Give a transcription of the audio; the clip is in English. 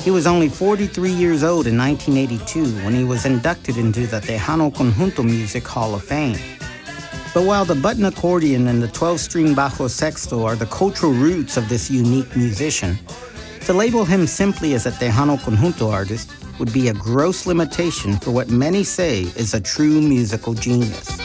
He was only 43 years old in 1982 when he was inducted into the Tejano Conjunto Music Hall of Fame. But while the button accordion and the 12-string bajo sexto are the cultural roots of this unique musician, to label him simply as a Tejano Conjunto artist would be a gross limitation for what many say is a true musical genius.